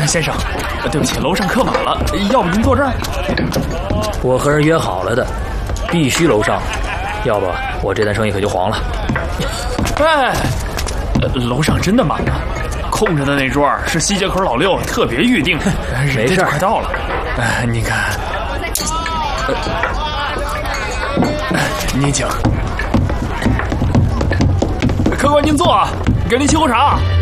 先生，对不起，楼上客满了，要不您坐这儿？ 我和人约好了的，必须楼上，要不我这单生意可就黄了。 哎，楼上真的满了，空着的那桌是西街口老六特别预定的， 没事， 快到了。您看，您请，客官您坐，给您沏壶茶。